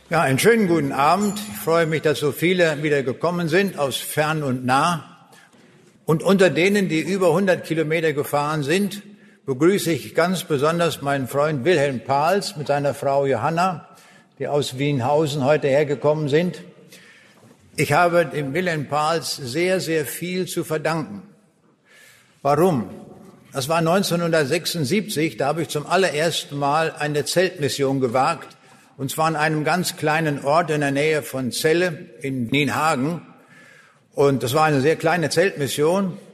Ja, einen schönen guten Abend. Ich freue mich, dass so viele wieder gekommen sind aus fern und nah. Und unter denen, die über 100 Kilometer gefahren sind, begrüße ich ganz besonders meinen Freund Wilhelm Pahls mit seiner Frau Johanna, die aus Wienhausen heute hergekommen sind. Ich habe dem Wilhelm Pahls sehr, sehr viel zu verdanken. Warum? Das war 1976, da habe ich zum allerersten Mal eine Zeltmission gewagt. Und zwar an einem ganz kleinen Ort in der Nähe von Celle in Nienhagen. Und das war eine sehr kleine Zeltmission.